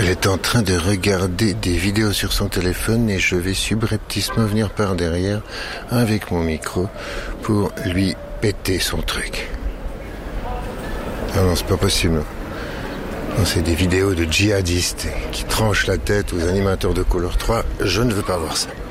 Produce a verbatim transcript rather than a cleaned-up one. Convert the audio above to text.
Elle est en train de regarder des vidéos sur son téléphone et je vais subrepticement venir par derrière avec mon micro pour lui péter son truc. Ah non, c'est pas possible. Non, c'est des vidéos de djihadistes qui tranchent la tête aux animateurs de Couleur trois. Je ne veux pas voir ça.